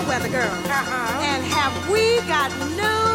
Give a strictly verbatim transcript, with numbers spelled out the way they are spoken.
weather girl. Uh-huh. And have we got news